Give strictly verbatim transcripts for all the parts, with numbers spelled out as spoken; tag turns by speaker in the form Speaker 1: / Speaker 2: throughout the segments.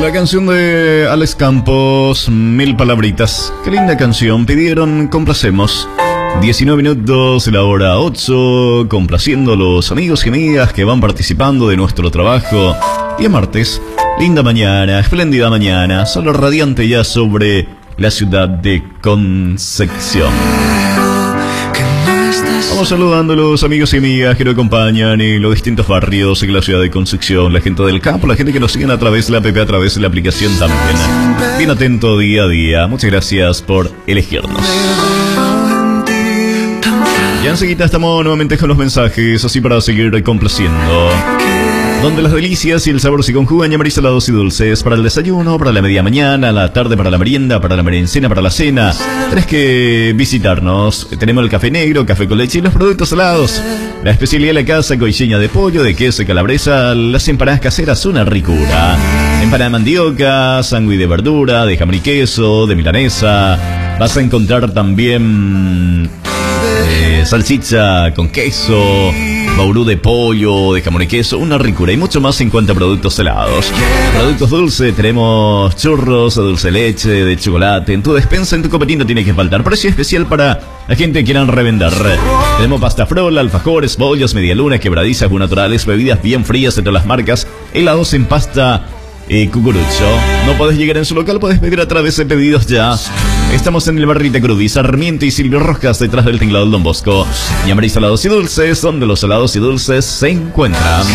Speaker 1: La canción de Alex Campos, Mil Palabritas. Qué linda canción, pidieron, complacemos. diecinueve minutos, la hora ocho, complaciendo a los amigos y amigas que van participando de nuestro trabajo. Y es martes, linda mañana, espléndida mañana, solo radiante ya sobre la ciudad de Concepción. Vamos saludando a los amigos y amigas que nos acompañan en los distintos barrios en la ciudad de Concepción, la gente del campo, la gente que nos siguen a través de la app, a través de la aplicación también. Bien atento día a día, muchas gracias por elegirnos. Ya enseguida estamos nuevamente con los mensajes, así para seguir complaciendo. Donde las delicias y el sabor se conjugan, llamaré salados y dulces para el desayuno, para la media mañana, la tarde para la merienda, para la merencena, para la cena. Tenés que visitarnos. Tenemos el café negro, café con leche y los productos salados. La especialidad de la casa, coiseña de pollo, de queso y calabresa. Las empanadas caseras, una ricura. Empanada de mandioca, sándwich de verdura, de jamón y queso, de milanesa. Vas a encontrar también eh, salchicha con queso, baurú de pollo, de jamón y queso, una ricura y mucho más en cuanto a productos salados. Productos dulces, tenemos churros, dulce de leche, de chocolate. En tu despensa, en tu copetín no tiene que faltar. Precio especial para la gente que quieran revender. Tenemos pasta frola, alfajores, bollos, medialunas, quebradizas, naturales, bebidas bien frías de todas las marcas, helados en pasta y cucurucho. No podés llegar en su local, podés pedir a través de pedidos ya. Estamos en el barrio de Cruz, Sarmiento y Silvio Rojas, detrás del tinglado del Don Bosco. Llamaré salados y dulces, donde los salados y dulces se encuentran.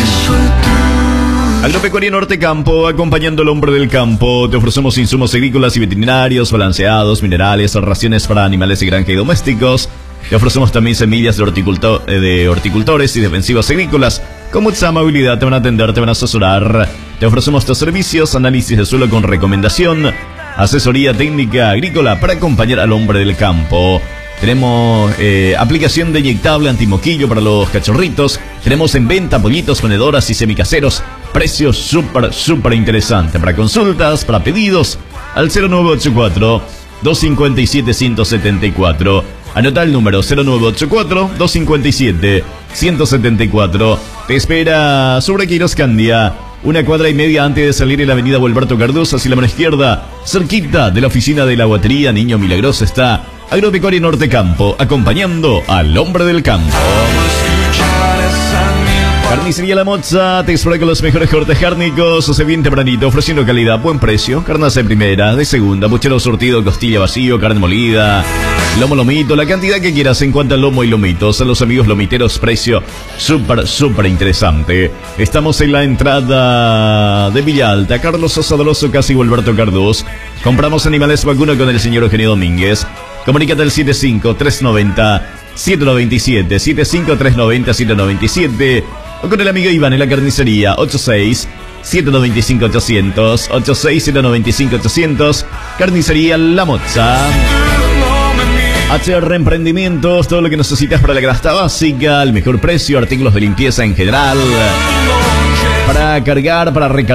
Speaker 1: Agropecuaria Norte Campo, acompañando al hombre del campo. Te ofrecemos insumos agrícolas y veterinarios, balanceados, minerales, raciones para animales de granja y domésticos. Te ofrecemos también semillas de, horticultor, de horticultores y defensivas agrícolas. Con mucha amabilidad te van a atender, te van a asesorar. Te ofrecemos tus servicios, análisis de suelo con recomendación, asesoría técnica agrícola para acompañar al hombre del campo. Tenemos eh, aplicación de inyectable antimoquillo para los cachorritos. Tenemos en venta pollitos, ponedoras y semicaseros. Precios súper, súper interesantes. Para consultas, para pedidos, al cero nueve ocho cuatro, dos cinco siete, uno siete cuatro. Anota el número cero nueve ocho cuatro, dos cinco siete, uno siete cuatro. Te espera sobre Quiroscandia, una cuadra y media antes de salir en la avenida Alberto Cardoso hacia la mano izquierda, cerquita de la oficina de la guatería Niño Milagroso, está Agropecuaria Norte Campo, acompañando al hombre del campo. Carnicería La Moza te espera con los mejores cortes cárnicos, o sea, bien tempranito, ofreciendo calidad, buen precio, carnes de primera, de segunda, puchero surtido, costilla vacío, carne molida, lomo, lomito, la cantidad que quieras en cuanto al lomo y lomitos. A los amigos lomiteros, precio súper, súper interesante. Estamos en la entrada de Villalta, Carlos Sosa Doloso, casi Alberto Cardús. Compramos animales vacuno con el señor Eugenio Domínguez. Comunícate al siete cinco tres nueve cero, siete nueve siete, siete cinco tres nueve cero, siete nueve siete, o con el amigo Iván en la carnicería ocho seis siete nueve cinco ocho cero cero, ocho seis siete nueve cinco ocho cero cero. Carnicería La Moza. H R Emprendimientos, todo lo que necesitas para la canasta básica, el mejor precio, artículos de limpieza en general, para cargar, para recargar.